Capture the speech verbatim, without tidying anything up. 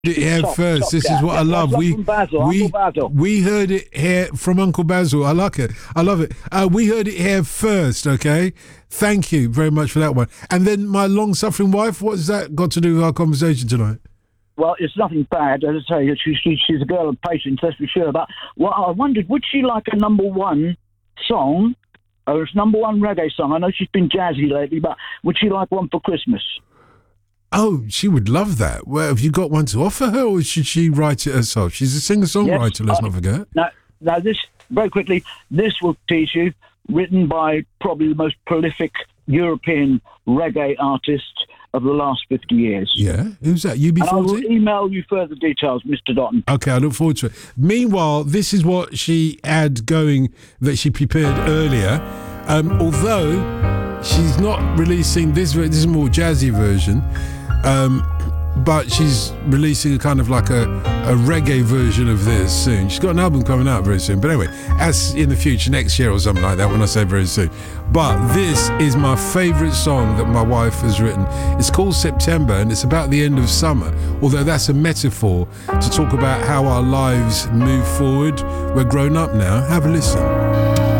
it here top, first. top this cat. is what Yeah, I love. love We from Basil, we Uncle Basil. we heard it here from Uncle Basil. I like it. I love it. Uh, we heard it here first. Okay, thank you very much for that one. And then my long-suffering wife. What's that got to do with our conversation tonight? Well, it's nothing bad. As I say, she, she, she's a girl of patience, that's for sure. But well, I wondered, would she like a number one song, or a number one reggae song? I know she's been jazzy lately, but would she like one for Christmas? Oh, she would love that. Well, have you got one to offer her, or should she write it herself? She's a singer-songwriter, Yes, let's uh, not forget. Now, now, this, very quickly, this will teach you, written by probably the most prolific European reggae artist of the last fifty years. Yeah, who's that? U B And I will forty? email you further details, Mister Dotton. Okay, I look forward to it. Meanwhile, this is what she had going that she prepared earlier. Um, although she's not releasing this, this is a more jazzy version, um, but she's releasing a kind of like a, a reggae version of this soon. She's got an album coming out very soon. But anyway, as in the future, next year or something like that, when I say very soon. But this is my favourite song that my wife has written. It's called September, and it's about the end of summer, although that's a metaphor to talk about how our lives move forward. We're grown up now. Have a listen.